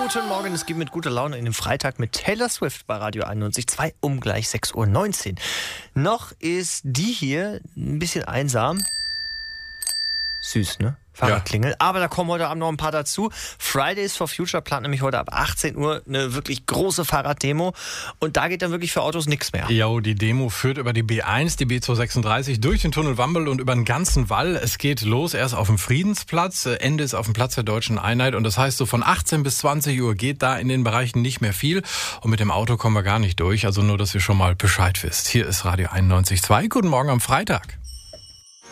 Guten Morgen, es geht mit guter Laune in den Freitag mit Taylor Swift bei Radio 91.2 um gleich 6:19 Uhr. Noch ist die hier ein bisschen einsam. Süß, ne? Fahrradklingel. Ja. Aber da kommen heute Abend noch ein paar dazu. Fridays for Future plant nämlich heute ab 18 Uhr eine wirklich große Fahrraddemo. Und da geht dann wirklich für Autos nichts mehr. Jo, die Demo führt über die B1, die B236, durch den Tunnel Wambel und über den ganzen Wall. Es geht los erst auf dem Friedensplatz, Ende ist auf dem Platz der Deutschen Einheit. Und das heißt, so von 18 bis 20 Uhr geht da in den Bereichen nicht mehr viel. Und mit dem Auto kommen wir gar nicht durch. Also nur, dass ihr schon mal Bescheid wisst. Hier ist Radio 91.2. Guten Morgen am Freitag.